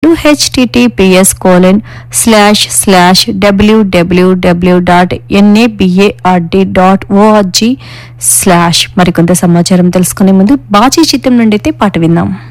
https://www.nabard.org/ మరికొంత సమాచారం తెలుసుకునే ముందు బాజీ చిత్రం నుండి అయితే పాట విందాం.